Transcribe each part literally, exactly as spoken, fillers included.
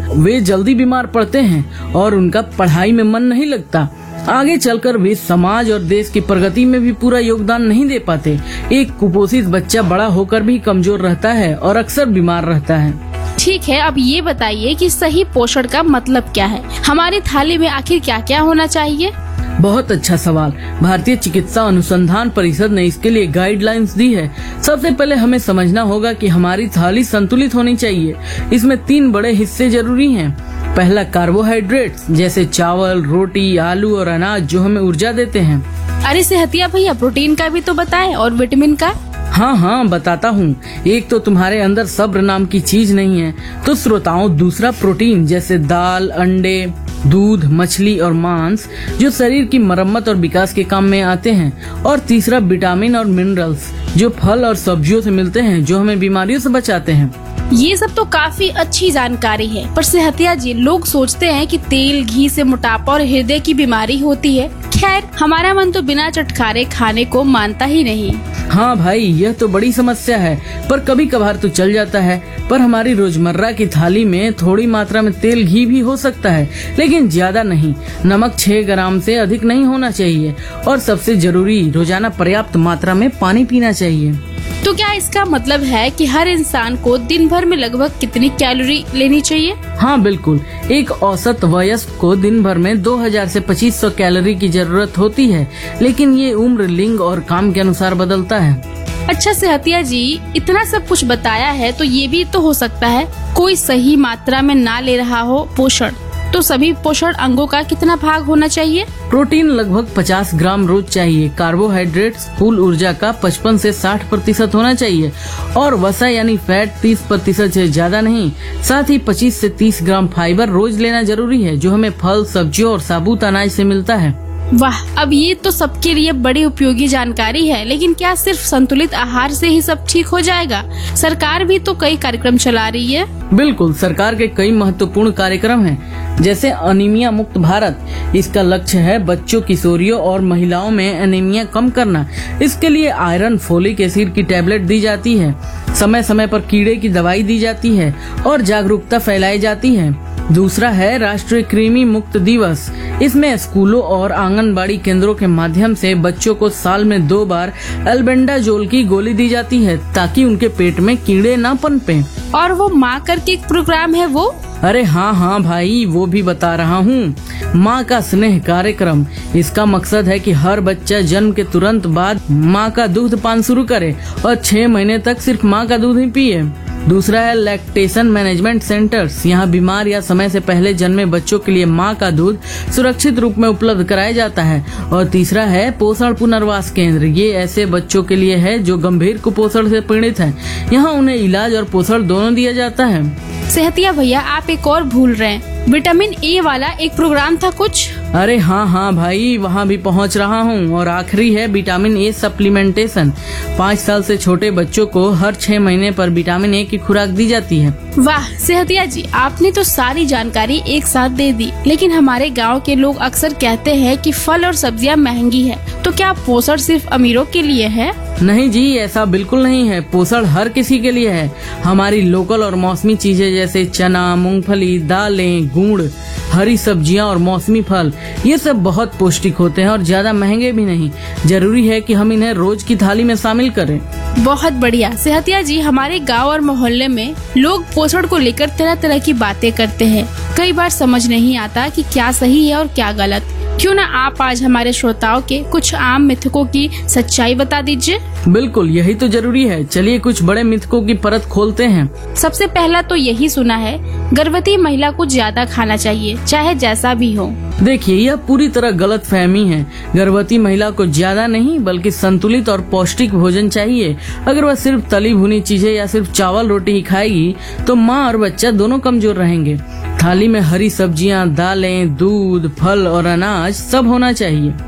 वे जल्दी बीमार पड़ते हैं और उनका पढ़ाई में मन नहीं लगता। आगे चलकर वे समाज और देश की प्रगति में भी पूरा योगदान नहीं दे पाते। एक कुपोषित बच्चा बड़ा होकर भी कमजोर रहता है और अक्सर बीमार रहता है। ठीक है, अब ये बताइए कि सही पोषण का मतलब क्या है? हमारी थाली में आखिर क्या क्या होना चाहिए? बहुत अच्छा सवाल। भारतीय चिकित्सा अनुसंधान परिषद ने इसके लिए गाइडलाइंस दी है। सबसे पहले हमें समझना होगा कि हमारी थाली संतुलित होनी चाहिए। इसमें तीन बड़े हिस्से जरूरी हैं। पहला कार्बोहाइड्रेट्स जैसे चावल, रोटी, आलू और अनाज जो हमें ऊर्जा देते हैं। अरे सेहतिया भैया, प्रोटीन का भी तो बताएं, और विटामिन का? हाँ हाँ बताता हूँ। एक तो तुम्हारे अंदर सब्र नाम की चीज नहीं है तो श्रोताओं, दूसरा प्रोटीन जैसे दाल, अंडे, दूध, मछली और मांस जो शरीर की मरम्मत और विकास के काम में आते हैं, और तीसरा विटामिन और मिनरल्स जो फल और सब्जियों से मिलते हैं जो हमें बीमारियों से बचाते हैं। ये सब तो काफी अच्छी जानकारी है, पर सेहतिया जी, लोग सोचते हैं कि तेल, घी से मोटापा और हृदय की बीमारी होती है। खैर, हमारा मन तो बिना चटखारे खाने को मानता ही नहीं। हाँ भाई, यह तो बड़ी समस्या है, पर कभी कभार तो चल जाता है। पर हमारी रोजमर्रा की थाली में थोड़ी मात्रा में तेल, घी भी हो सकता है, लेकिन ज्यादा नहीं। नमक छह ग्राम से अधिक नहीं होना चाहिए, और सबसे जरूरी, रोजाना पर्याप्त मात्रा में पानी पीना चाहिए। तो क्या इसका मतलब है कि हर इंसान को दिन भर में लगभग कितनी कैलोरी लेनी चाहिए? हाँ बिल्कुल। एक औसत वयस्क को दिन भर में दो हज़ार से पच्चीस सौ कैलोरी की जरूरत होती है, लेकिन ये उम्र, लिंग और काम के अनुसार बदलता है। अच्छा सेहतिया जी, इतना सब कुछ बताया है तो ये भी तो हो सकता है कोई सही मात्रा में ना ले रहा हो पोषण। तो सभी पोषण अंगों का कितना भाग होना चाहिए? प्रोटीन लगभग पचास ग्राम रोज चाहिए। कार्बोहाइड्रेट्स कुल ऊर्जा का पचपन से साठ प्रतिशत होना चाहिए, और वसा यानी फैट तीस प्रतिशत से ज्यादा नहीं। साथ ही पच्चीस से तीस ग्राम फाइबर रोज लेना जरूरी है जो हमें फल, सब्जियों और साबुत अनाज से मिलता है। वाह, अब ये तो सबके लिए बड़ी उपयोगी जानकारी है, लेकिन क्या सिर्फ संतुलित आहार से ही सब ठीक हो जाएगा? सरकार भी तो कई कार्यक्रम चला रही है। बिल्कुल, सरकार के कई महत्वपूर्ण कार्यक्रम हैं, जैसे अनीमिया मुक्त भारत। इसका लक्ष्य है बच्चों, किशोरियों और महिलाओं में एनीमिया कम करना। इसके लिए आयरन, फोलिक एसिड की टैबलेट दी जाती है, समय समय पर कीड़े की दवाई दी जाती है और जागरूकता फैलाई जाती है। दूसरा है राष्ट्रीय कृमि मुक्त दिवस। इसमें स्कूलों और आंगनबाड़ी केंद्रों के माध्यम से बच्चों को साल में दो बार एल्बेंडाजोल की गोली दी जाती है ताकि उनके पेट में कीड़े न पनपें। और वो माँ करके एक प्रोग्राम है वो? अरे हाँ हाँ भाई, वो भी बता रहा हूँ। माँ का स्नेह कार्यक्रम। इसका मकसद है कि हर बच्चा जन्म के तुरंत बाद माँ का दूध पान शुरू करे और छह महीने तक सिर्फ माँ का दूध ही पिए। दूसरा है लैक्टेशन मैनेजमेंट सेंटर्स। यहाँ बीमार या समय से पहले जन्मे बच्चों के लिए माँ का दूध सुरक्षित रूप में उपलब्ध कराया जाता है। और तीसरा है पोषण पुनर्वास केंद्र। ये ऐसे बच्चों के लिए है जो गंभीर कुपोषण से पीड़ित हैं। यहाँ उन्हें इलाज और पोषण दोनों दिया जाता है। सेहतिया भैया, आप एक और भूल रहे हैं, विटामिन ए वाला एक प्रोग्राम था कुछ। अरे हाँ हाँ भाई, वहाँ भी पहुँच रहा हूँ। और आखिरी है विटामिन ए सप्लीमेंटेशन। पाँच साल से छोटे बच्चों को हर छह महीने पर विटामिन ए की खुराक दी जाती है। वाह सेहतिया जी, आपने तो सारी जानकारी एक साथ दे दी। लेकिन हमारे गांव के लोग अक्सर कहते हैं कि फल और सब्जियां महंगी है, तो क्या पोषण सिर्फ अमीरों के लिए है? नहीं जी, ऐसा बिल्कुल नहीं है। पोषण हर किसी के लिए है। हमारी लोकल और मौसमी चीजें जैसे चना, मूंगफली, दालें, गुड़, हरी सब्जियां और मौसमी फल, ये सब बहुत पौष्टिक होते हैं और ज्यादा महंगे भी नहीं। जरूरी है कि हम इन्हें रोज की थाली में शामिल करें। बहुत बढ़िया सेहतिया जी, हमारे गांव और मोहल्ले में लोग पोषण को लेकर तरह तरह की बातें करते हैं। कई बार समझ नहीं आता कि क्या सही है और क्या गलत। क्यों ना आप आज हमारे श्रोताओं के कुछ आम मिथकों की सच्चाई बता दीजिए। बिल्कुल, यही तो जरूरी है। चलिए कुछ बड़े मिथकों की परत खोलते हैं। सबसे पहला तो यही सुना है, गर्भवती महिला को ज्यादा खाना चाहिए, चाहे जैसा भी हो। देखिए, यह पूरी तरह गलत फहमी है। गर्भवती महिला को ज्यादा नहीं बल्कि संतुलित और पौष्टिक भोजन चाहिए। अगर वह सिर्फ तली भुनी चीजें या सिर्फ चावल रोटी ही खाएगी तो माँ और बच्चा दोनों कमजोर रहेंगे। थाली में हरी सब्जियां, दालें, दूध, फल और अनाज सब होना चाहिए।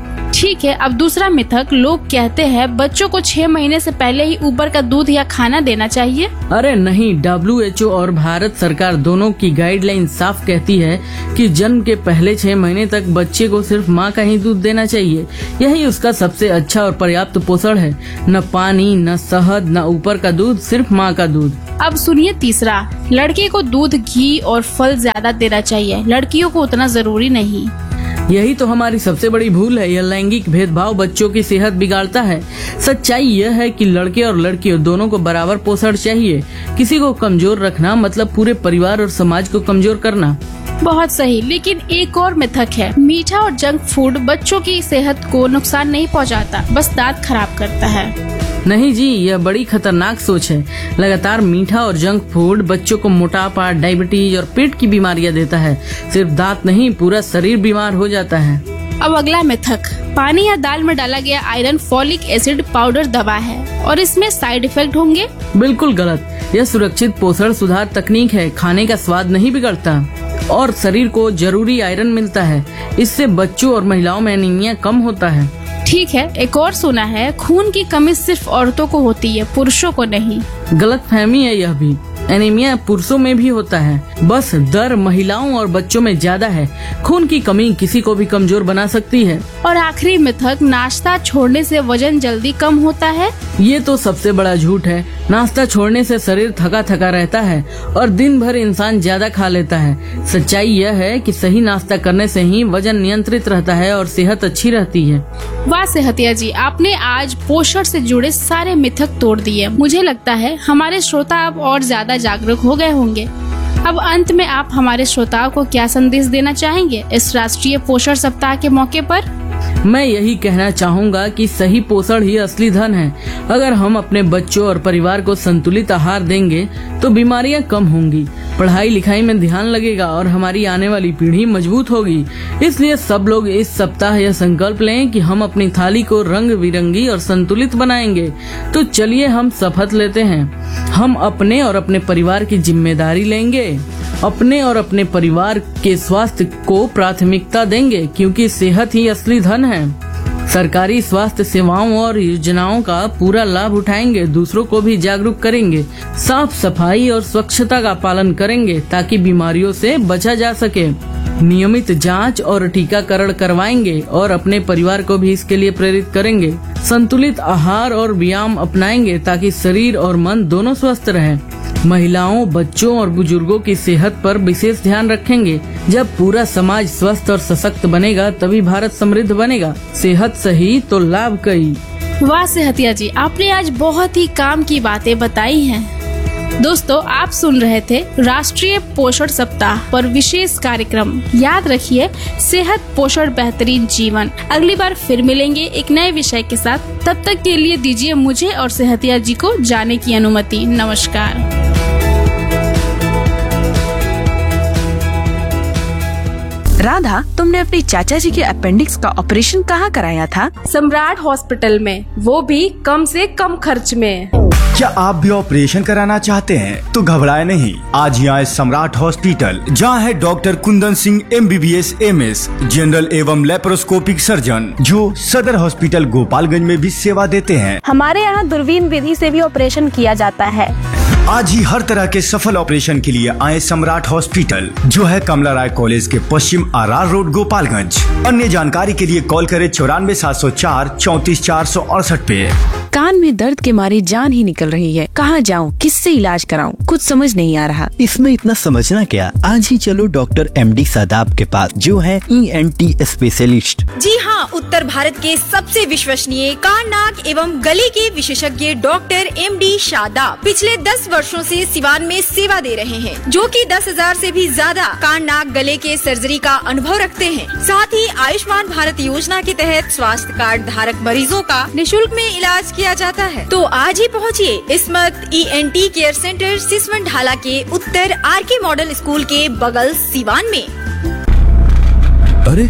ठीक है, अब दूसरा मिथक, लोग कहते हैं बच्चों को छह महीने से पहले ही ऊपर का दूध या खाना देना चाहिए। अरे नहीं, डब्ल्यू एच ओ और भारत सरकार दोनों की गाइडलाइन साफ कहती है कि जन्म के पहले छह महीने तक बच्चे को सिर्फ माँ का ही दूध देना चाहिए। यही उसका सबसे अच्छा और पर्याप्त पोषण है। न पानी, न शहद, न ऊपर का दूध, सिर्फ माँ का दूध। अब सुनिए तीसरा, लड़के को दूध, घी और फल ज्यादा देना चाहिए, लड़कियों को उतना जरूरी नहीं। यही तो हमारी सबसे बड़ी भूल है। यह लैंगिक भेदभाव बच्चों की सेहत बिगाड़ता है। सच्चाई यह है कि लड़के और लड़कियों दोनों को बराबर पोषण चाहिए। किसी को कमजोर रखना मतलब पूरे परिवार और समाज को कमजोर करना। बहुत सही, लेकिन एक और मिथक है, मीठा और जंक फूड बच्चों की सेहत को नुकसान नहीं पहुंचाता, बस दांत खराब करता है। नहीं जी, यह बड़ी खतरनाक सोच है। लगातार मीठा और जंक फूड बच्चों को मोटापा, डायबिटीज और पेट की बीमारियां देता है। सिर्फ दांत नहीं, पूरा शरीर बीमार हो जाता है। अब अगला मिथक, पानी या दाल में डाला गया आयरन फॉलिक एसिड पाउडर दवा है और इसमें साइड इफेक्ट होंगे। बिल्कुल गलत। यह सुरक्षित पोषण सुधार तकनीक है। खाने का स्वाद नहीं बिगड़ता और शरीर को जरूरी आयरन मिलता है। इससे बच्चों और महिलाओं में एनीमिया कम होता है। ठीक है, एक और सुना है, खून की कमी सिर्फ औरतों को होती है, पुरुषों को नहीं। गलत फहमी है यह भी। एनीमिया पुरुषों में भी होता है, बस दर महिलाओं और बच्चों में ज्यादा है। खून की कमी किसी को भी कमजोर बना सकती है। और आखिरी मिथक, नाश्ता छोड़ने से वजन जल्दी कम होता है। ये तो सबसे बड़ा झूठ है। नाश्ता छोड़ने से शरीर थका थका रहता है और दिन भर इंसान ज्यादा खा लेता है। सच्चाई यह है कि सही नाश्ता करने से ही वजन नियंत्रित रहता है और सेहत अच्छी रहती है। वाह सेहतिया जी, आपने आज पोषण से जुड़े सारे मिथक तोड़ दिए। मुझे लगता है हमारे श्रोता अब और ज्यादा जागरूक हो गए होंगे। अब अंत में आप हमारे श्रोताओं को क्या संदेश देना चाहेंगे इस राष्ट्रीय पोषण सप्ताह के मौके पर? मैं यही कहना चाहूँगा कि सही पोषण ही असली धन है। अगर हम अपने बच्चों और परिवार को संतुलित आहार देंगे तो बीमारियां कम होंगी, पढ़ाई लिखाई में ध्यान लगेगा और हमारी आने वाली पीढ़ी मजबूत होगी। इसलिए सब लोग इस सप्ताह यह संकल्प लें कि हम अपनी थाली को रंग बिरंगी और संतुलित बनाएंगे। तो चलिए हम शपथ लेते हैं, हम अपने और अपने परिवार की जिम्मेदारी लेंगे, अपने और अपने परिवार के स्वास्थ्य को प्राथमिकता देंगे, क्योंकि सेहत ही असली धन है। सरकारी स्वास्थ्य सेवाओं और योजनाओं का पूरा लाभ उठाएंगे, दूसरों को भी जागरूक करेंगे, साफ सफाई और स्वच्छता का पालन करेंगे ताकि बीमारियों से बचा जा सके। नियमित जांच और टीकाकरण करवाएंगे और अपने परिवार को भी इसके लिए प्रेरित करेंगे। संतुलित आहार और व्यायाम अपनाएंगे ताकि शरीर और मन दोनों स्वस्थ रहें। महिलाओं, बच्चों और बुजुर्गों की सेहत पर विशेष ध्यान रखेंगे। जब पूरा समाज स्वस्थ और सशक्त बनेगा तभी भारत समृद्ध बनेगा। सेहत सही तो लाभ कई। वाह सेहतिया जी, आपने आज बहुत ही काम की बातें बताई हैं। दोस्तों, आप सुन रहे थे राष्ट्रीय पोषण सप्ताह पर विशेष कार्यक्रम। याद रखिए, सेहत, पोषण, बेहतरीन जीवन। अगली बार फिर मिलेंगे एक नए विषय के साथ। तब तक के लिए दीजिए मुझे और सेहतिया जी को जाने की अनुमति। नमस्कार। राधा, तुमने अपने चाचा जी के अपेंडिक्स का ऑपरेशन कहाँ कराया था? सम्राट हॉस्पिटल में, वो भी कम से कम खर्च में। क्या आप भी ऑपरेशन कराना चाहते हैं? तो घबराए नहीं, आज ही आए सम्राट हॉस्पिटल, जहां है doctor Kundan Singh M B B S M S, general एवं लेप्रोस्कोपिक सर्जन, जो सदर हॉस्पिटल गोपालगंज में भी सेवा देते हैं। हमारे यहाँ दूरबीन विधि से भी ऑपरेशन किया जाता है। आज ही हर तरह के सफल ऑपरेशन के लिए आए सम्राट हॉस्पिटल, जो है कमला राय कॉलेज के पश्चिम आर रोड गोपालगंज। अन्य जानकारी के लिए कॉल करें चौरानवे सात सौ चार चौतीस चार सौ अड़सठ पे। कान में दर्द के मारे जान ही निकल रही है, कहाँ जाऊँ, किससे इलाज कराऊँ, कुछ समझ नहीं आ रहा। इसमें इतना समझना क्या, आज ही चलो डॉक्टर एम डी शादाब के पास, जो है ई एन टी स्पेशलिस्ट। जी हाँ, उत्तर भारत के सबसे विश्वसनीय कान, नाक एवं गले के विशेषज्ञ डॉक्टर एम डी शादाब पिछले दस वर्षों से सिवान में सेवा दे रहे हैं, जो कि दस हजार से भी ज्यादा कान, नाक, गले के सर्जरी का अनुभव रखते हैं। साथ ही आयुष्मान भारत योजना के तहत स्वास्थ्य कार्ड धारक मरीजों का निःशुल्क में इलाज किया जाता है। तो आज ही पहुँचिए इस्मत E N tea care centre, Siswan ढाला के उत्तर आर के मॉडल स्कूल के बगल सिवान में। अरे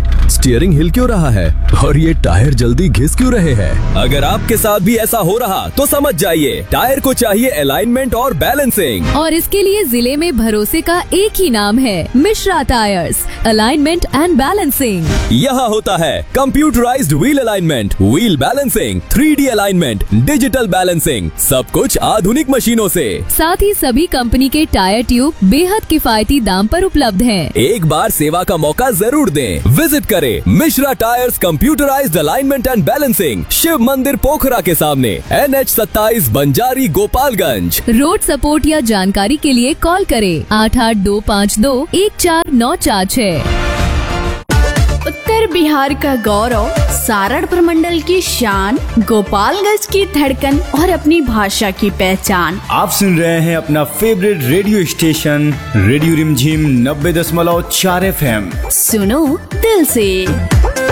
स्टीयरिंग हिल क्यों रहा है और ये टायर जल्दी घिस क्यों रहे हैं? अगर आपके साथ भी ऐसा हो रहा तो समझ जाइए, टायर को चाहिए अलाइनमेंट और बैलेंसिंग। और इसके लिए जिले में भरोसे का एक ही नाम है, Mishra tyres, alignment and balancing. यहाँ होता है computerised wheel alignment, wheel balancing, three D alignment, digital balancing, सब कुछ आधुनिक मशीनों से। साथ ही सभी कंपनी के टायर ट्यूब बेहद किफायती दाम पर उपलब्ध हैं। एक बार सेवा का मौका जरूर दें। विजिट करें Mishra tyres computerised alignment and balancing, Shiv मंदिर पोखरा के सामने, एन एच सत्ताईस बंजारी गोपालगंज। रोड सपोर्ट या जानकारी के लिए कॉल करें आठ आठ दो पाँच दो एक चार नौ चार छह। उत्तर बिहार का गौरव, सारण प्रमंडल की शान, गोपालगंज की धड़कन और अपनी भाषा की पहचान। आप सुन रहे हैं अपना फेवरेट रेडियो स्टेशन रेडियो रिमझिम नब्बे दशमलव चार एफ एम। सुनो दिल से।